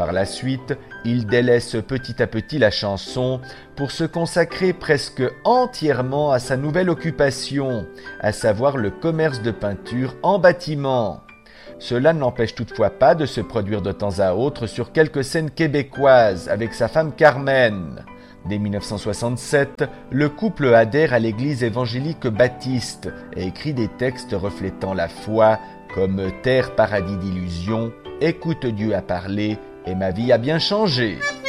Par la suite, il délaisse petit à petit la chanson pour se consacrer presque entièrement à sa nouvelle occupation, à savoir le commerce de peinture en bâtiment. Cela ne l'empêche toutefois pas de se produire de temps à autre sur quelques scènes québécoises avec sa femme Carmen. Dès 1967, le couple adhère à l'église évangélique baptiste et écrit des textes reflétant la foi comme Terre paradis d'illusions, Écoute Dieu a parlé et ma vie a bien changé.